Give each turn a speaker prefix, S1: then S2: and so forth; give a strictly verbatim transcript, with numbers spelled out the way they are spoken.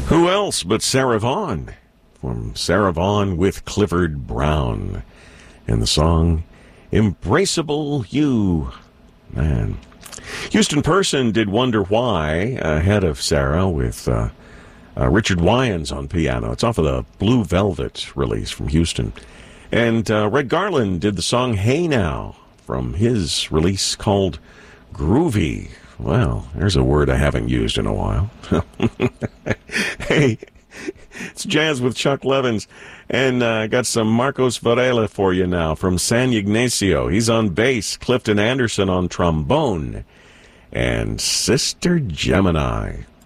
S1: Who else but Sarah Vaughan? From Sarah Vaughan with Clifford Brown. And the song, Embraceable You. Man. Houston Person did Wonder Why ahead of Sarah with uh, uh, Richard Wyans on piano. It's off of the Blue Velvet release from Houston. And uh, Red Garland did the song Hey Now from his release called Groovy. Well, there's a word I haven't used in a while. Hey, it's Jazz with Chuck Levins, and I uh, got some Marcos Varela for you now from San Ignacio. He's on bass, Clifton Anderson on trombone, and Sister Gemini.